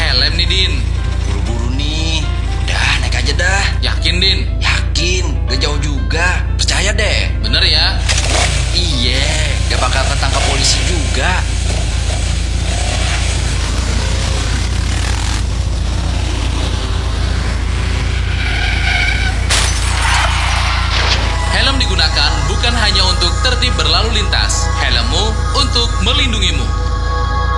helm nih, Din. Buru-buru nih. Udah, naik aja dah. Yakin, Din? Yakin, gak jauh juga. Percaya deh. Bener ya? Iya, gak bakal ketangkap polisi juga. Helm digunakan bukan hanya untuk tertib berlalu lintas. Helmmu untuk melindungimu.